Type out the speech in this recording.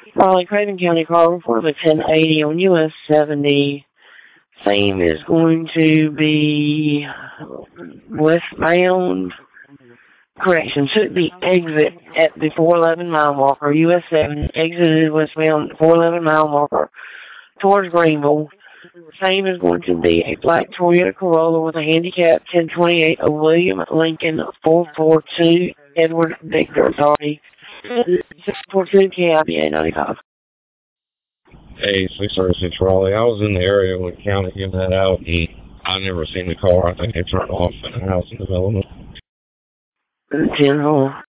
Raleigh Craven County car report of 1080 on US 70. Same is going to be westbound. Correction, should be exit at the 411 mile marker. US 7 exited westbound at 411 mile marker towards Greenville. Same is going to be a black Toyota Corolla with a handicap 1028, a William Lincoln 442 Edward Victor Authority 642 KIBA 95. Hey, 636 Raleigh. I was in the area when County gave that out, and I never seen the car. I think they turned off in a housing development. 10-hole.